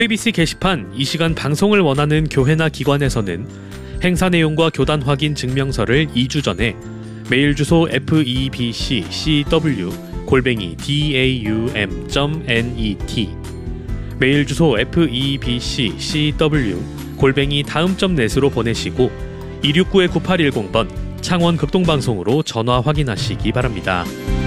JBC 게시판 이 시간 방송을 원하는 교회나 기관에서는 행사 내용과 교단 확인 증명서를 2주 전에 메일 주소 febccw@daum.net 메일 주소 febccw@daum.net으로 보내시고 269-9810번 창원 극동방송으로 전화 확인하시기 바랍니다.